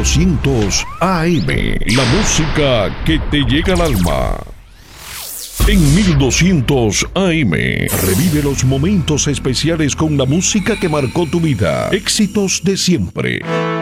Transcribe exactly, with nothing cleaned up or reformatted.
doscientos A M. La música que te llega al alma. En mil doscientos A M, revive los momentos especiales con la música que marcó tu vida. Éxitos de siempre.